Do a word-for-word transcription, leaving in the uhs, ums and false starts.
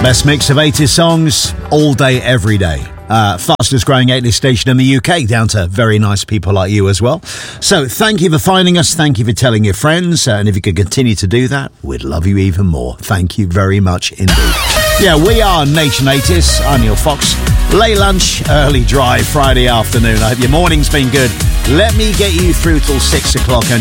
Best mix of eighties songs, all day, every day. Uh, fastest growing eighties station in the U K, down to very nice people like you as well. So thank you for finding us. Thank you for telling your friends. Uh, and if you could continue to do that, we'd love you even more. Thank you very much indeed. Yeah, we are Nation eighties. I'm Neil Fox. Late lunch, early drive, Friday afternoon. I hope your morning's been good. Let me get you through till six o'clock. And